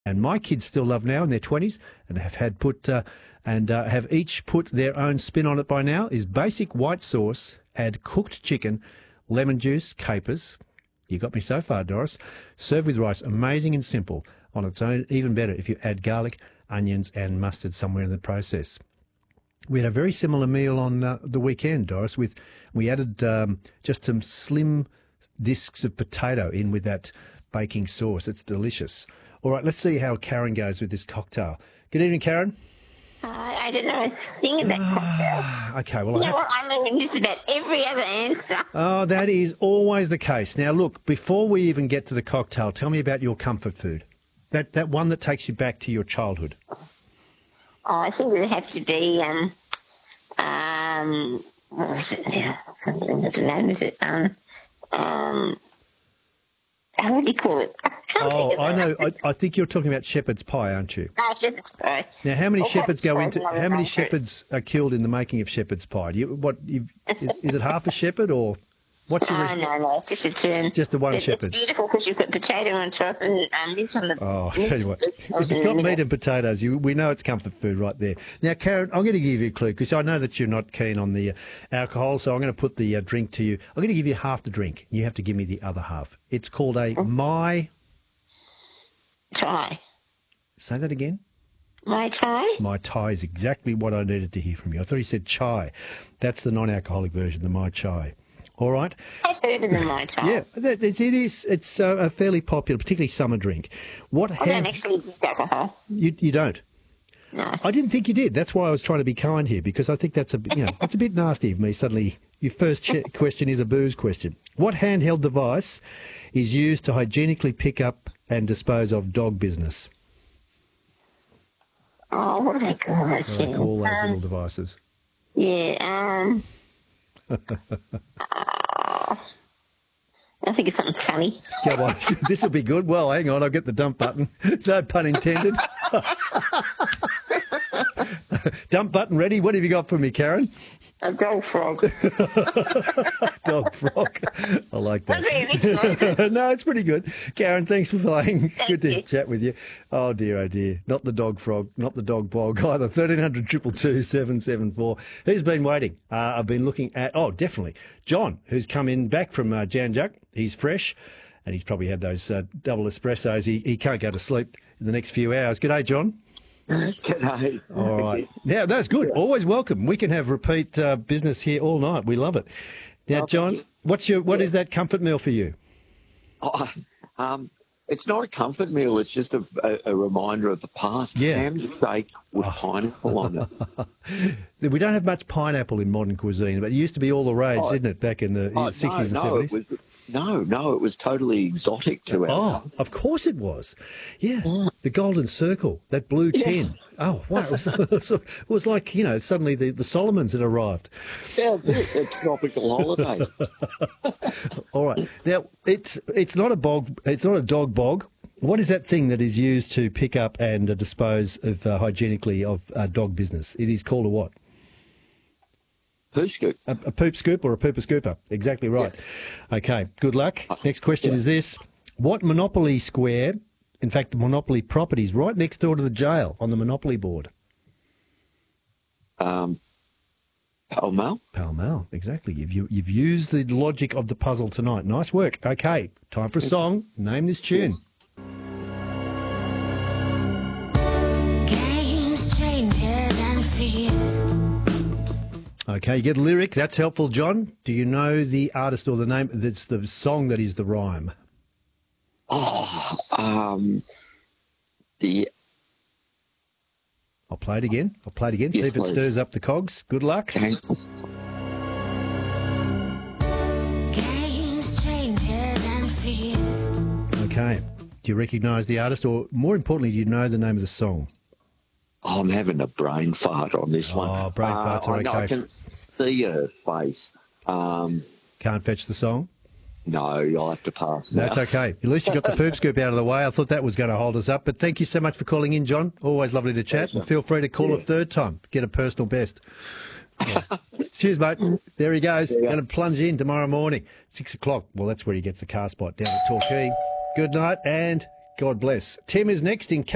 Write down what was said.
and my kids still love now in their 20s and have each put their own spin on it by now, is basic white sauce, add cooked chicken, lemon juice, capers. You got me so far, Doris. Serve with rice. Amazing and simple on its own. Even better if you add garlic, onions and mustard somewhere in the process. We had a very similar meal on the weekend, Doris. We added just some slim discs of potato in with that baking sauce. It's delicious. All right, let's see how Karen goes with this cocktail. Good evening, Karen. I don't know a thing about cocktails. Okay, well, You know what? I know just about every other answer. Oh, that is always the case. Now, look, before we even get to the cocktail, tell me about your comfort food. That one that takes you back to your childhood. Oh, I think it would have to be, what was it now? I can't remember the name of it. What do you call it? I know. I think you're talking about shepherd's pie, aren't you? Oh, shepherd's pie. Now, how many shepherds go into? How How many shepherds are killed in the making of shepherd's pie? Is it half a shepherd or what's your? No, it's just a term. Just the one shepherd. It's beautiful because you've got potato on top and mint on the. Oh, I'll tell you what. If it's got meat and potatoes, we know it's comfort food right there. Now, Karen, I'm going to give you a clue because I know that you're not keen on the alcohol, so I'm going to put the drink to you. I'm going to give you half the drink. You have to give me the other half. It's called a Mai. Tai. Say that again. Mai Tai? Mai Tai is exactly what I needed to hear from you. I thought you said chai. That's the non-alcoholic version, the Mai Chai. All right. I've heard of the Mai Tai. Yeah, it is. It's a fairly popular, particularly summer drink. I don't actually drink alcohol. You don't? No. I didn't think you did. That's why I was trying to be kind here because I think that's that's a bit nasty of me. Suddenly, your first question is a booze question. What handheld device is used to hygienically pick up and dispose of dog business? Oh, what do they call those What do they things? call those little devices? Yeah, I think it's something funny. Come on, this will be good. Well, hang on, I'll get the dump button. No pun intended. Dump button ready. What have you got for me, Karen? A dog frog. Dog frog. I like that. Not very original. No, it's pretty good. Karen, thanks for playing. Good to you. chat with you. Oh, dear, oh, dear. Not the dog frog, not the dog bog either. 1300 222 774. Who's been waiting? I've been looking at, definitely. John, who's come in back from Jan Juck. He's fresh and he's probably had those double espressos. He can't go to sleep in the next few hours. G'day, John. G'day. All right. Now, that's good. Always welcome. We can have repeat business here all night. We love it. Now, John, what is that comfort meal for you? It's not a comfort meal. It's just a reminder of the past. Yeah. Ham steak with pineapple on it. We don't have much pineapple in modern cuisine, but it used to be all the rage, didn't it, back in the 60s and 70s? It was totally exotic to our. Oh, of course it was. Yeah, the golden circle, that blue tin. Oh, wow. It was like, suddenly the Solomons had arrived. Yeah, it's tropical holiday. All right. Now, it's not a bog. It's not a dog bog. What is that thing that is used to pick up and dispose of hygienically of dog business? It is called a what? Poo scoop. A poop scoop or a pooper scooper. Exactly right. Yeah. Okay, good luck. Next question is this. What Monopoly Square, in fact, the Monopoly properties right next door to the jail on the Monopoly board? Pall Mall. Pall Mall, exactly. You've used the logic of the puzzle tonight. Nice work. Okay, time for a song. Name this tune. Games, changes and fears. Okay, you get a lyric. That's helpful, John. Do you know the artist or the name? That's the song that is the rhyme. I'll play it again. Yes, See if it please. stirs up the cogs. Good luck. Thanks. Games, changes and fears. Okay. Do you recognise the artist, or more importantly, do you know the name of the song? I'm having a brain fart on this one. Oh, brain farts are I okay. can see her face. Can't fetch the song? No, you'll have to pass now. That's okay. At least you got the poop scoop out of the way. I thought that was going to hold us up. But thank you so much for calling in, John. Always lovely to chat. And feel free to call a third time. Get a personal best. Yeah. Cheers, mate. There he goes. Going to plunge in tomorrow morning, 6 o'clock. Well, that's where he gets the car spot down at Torquay. Good night and God bless. Tim is next in